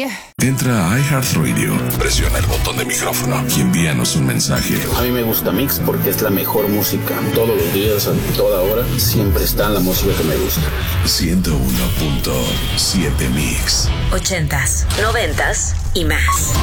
Entra a iHeartRadio, presiona el botón de micrófono y envíanos un mensaje. A mí me gusta Mix porque es la mejor música. Todos los días, a toda hora, siempre está la música que me gusta. 101.7 Mix. 80s, 90s y más.